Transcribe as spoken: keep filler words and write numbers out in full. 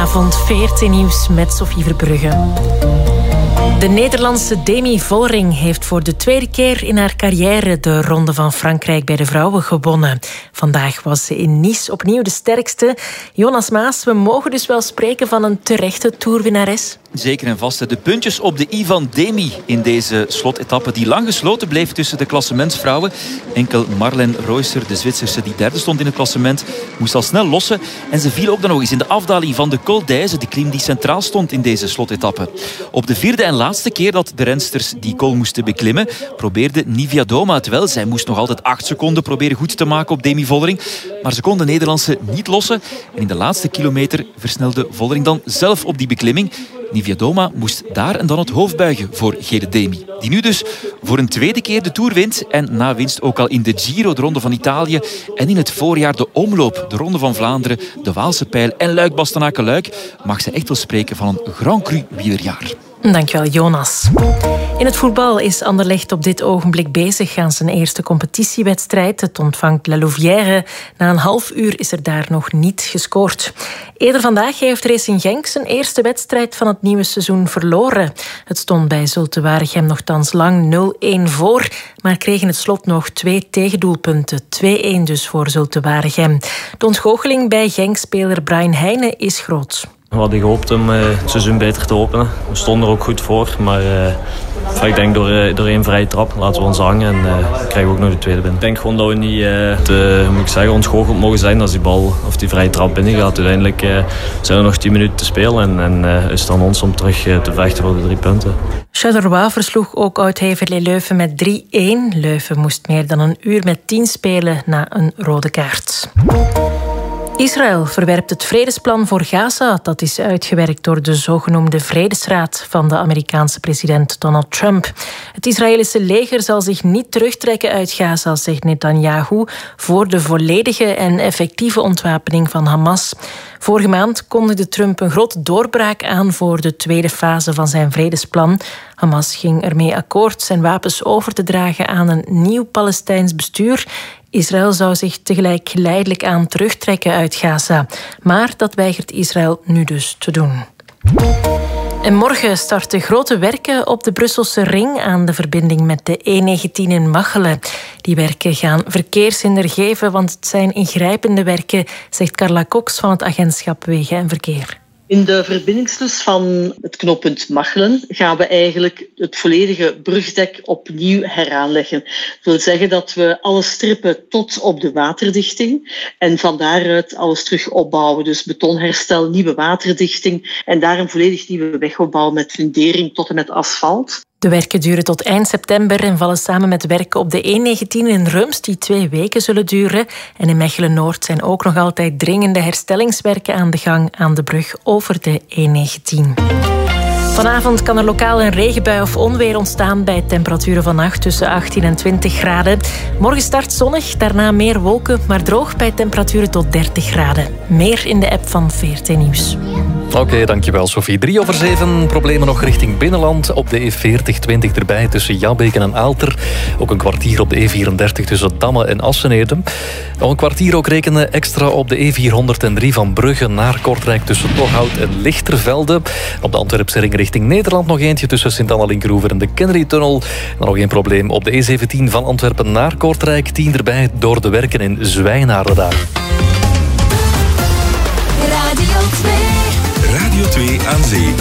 Goedenavond, V R T Nieuws met Sophie Verbrugge. De Nederlandse Demi Vollering heeft voor de tweede keer in haar carrière de Ronde van Frankrijk bij de vrouwen gewonnen. Vandaag was ze in Nice opnieuw de sterkste. Jonas Maas, we mogen dus wel spreken van een terechte toerwinnares? Zeker en vast. De puntjes op de i van Demi in deze slotetappe die lang gesloten bleef tussen de klassementsvrouwen. Enkel Marlene Reusser, de Zwitserse die derde stond in het klassement, moest al snel lossen. En ze viel ook dan nog eens in de afdaling van de Col d'Èze, de klim die centraal stond in deze slotetappe. Op de vierde en laatste keer dat de rensters die col moesten beklimmen, probeerde Niewiadoma het wel. Zij moest nog altijd acht seconden proberen goed te maken op Demi Vollering. Maar ze kon de Nederlandse niet lossen. En in de laatste kilometer versnelde Vollering dan zelf op die beklimming. Niewiadoma moest daar en dan het hoofd buigen voor Gere Demi. Die nu dus voor een tweede keer de Tour wint. En na winst ook al in de Giro, de Ronde van Italië. En in het voorjaar de Omloop, de Ronde van Vlaanderen, de Waalse Pijl en Luik-Bastenaken-Luik. Mag ze echt wel spreken van een Grand Cru wielerjaar. Dankjewel, Jonas. In het voetbal is Anderlecht op dit ogenblik bezig aan zijn eerste competitiewedstrijd. Het ontvangt La Louvière. Na een half uur is er daar nog niet gescoord. Eerder vandaag heeft Racing Genk zijn eerste wedstrijd van het nieuwe seizoen verloren. Het stond bij Zulte Waregem nogthans lang nul-een voor, maar kreeg in het slot nog twee tegendoelpunten. twee-een dus voor Zulte Waregem. De ontgoocheling bij Genk-speler Brian Heijnen is groot. We hadden gehoopt om uh, het seizoen beter te openen. We stonden er ook goed voor. Maar uh, ik denk door, uh, door één vrije trap laten we ons hangen. En uh, krijgen we ook nog de tweede binnen. Ik denk gewoon dat we niet uh, te, hoe moet ik zeggen, ontgoocheld mogen zijn als die bal of die vrije trap binnen gaat. Uiteindelijk uh, zijn er nog tien minuten te spelen. En, en uh, is het aan ons om terug uh, te vechten voor de drie punten. Charleroi versloeg ook Oud-Heverlee Leuven met drie-een. Leuven moest meer dan een uur met tien spelen na een rode kaart. Israël verwerpt het vredesplan voor Gaza. Dat is uitgewerkt door de zogenoemde Vredesraad van de Amerikaanse president Donald Trump. Het Israëlische leger zal zich niet terugtrekken uit Gaza, zegt Netanyahu, voor de volledige en effectieve ontwapening van Hamas. Vorige maand kondigde Trump een grote doorbraak aan voor de tweede fase van zijn vredesplan. Hamas ging ermee akkoord zijn wapens over te dragen aan een nieuw Palestijns bestuur. Israël zou zich tegelijk geleidelijk aan terugtrekken uit Gaza. Maar dat weigert Israël nu dus te doen. En morgen starten grote werken op de Brusselse ring aan de verbinding met de E negentien in Machelen. Die werken gaan verkeershinder geven, want het zijn ingrijpende werken, zegt Carla Cox van het agentschap Wegen en Verkeer. In de verbindingslus van het knooppunt Machelen gaan we eigenlijk het volledige brugdek opnieuw heraanleggen. Dat wil zeggen dat we alles strippen tot op de waterdichting en van daaruit alles terug opbouwen. Dus betonherstel, nieuwe waterdichting en daar een volledig nieuwe weg opbouwen met fundering tot en met asfalt. De werken duren tot eind september en vallen samen met werken op de E negentien in Rumst die twee weken zullen duren. En in Mechelen-Noord zijn ook nog altijd dringende herstellingswerken aan de gang aan de brug over de E negentien. Vanavond kan er lokaal een regenbui of onweer ontstaan bij temperaturen vannacht tussen achttien en twintig graden. Morgen start zonnig, daarna meer wolken, maar droog bij temperaturen tot dertig graden. Meer in de app van V R T Nieuws. Oké, okay, dankjewel Sophie. Drie over zeven, problemen nog richting binnenland. Op de E veertig twintig erbij tussen Jabbeke en Aalter. Ook een kwartier op de E vierendertig tussen Damme en Assenede. Nog een kwartier ook rekenen extra op de E vierhonderddrie van Brugge naar Kortrijk tussen Torhout en Lichtervelde. Op de Antwerpse ring richting Nederland nog eentje tussen Sint-Anna-Linkeroever en de Kennedy-tunnel. Dan nog één probleem op de E zeventien van Antwerpen naar Kortrijk. tien erbij door de werken in Zwijnaarden daar. Radio twee. Radio twee aan zee.